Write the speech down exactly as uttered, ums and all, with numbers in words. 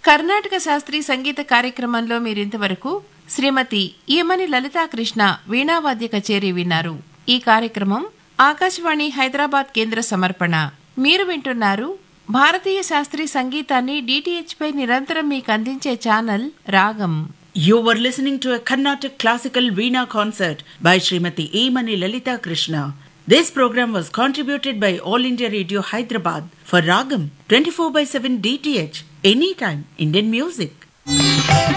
కర్ణాటక శాస్త్రీయ సంగీత కార్యక్రమంలో మీరింతవరకు శ్రీమతి ఈమని లలితాకృష్ణ వీణావాద్య కచేరీ విన్నారు. ఈ కార్యక్రమం ఆకాశవాణి హైదరాబాద్ కేంద్ర సమర్పణ. మీరు వింటున్నారు భారతీయ శాస్త్రీయ సంగీతాన్ని డిటిహెచ్ పై నిరంతరం మీకు అందించే ఛానల్ రాగం. You were listening to a Carnatic classical Veena concert by Srimati Emani Lalita Krishna. This program was contributed by All India Radio Hyderabad for Ragam twenty-four by seven D T H. Anytime Indian music.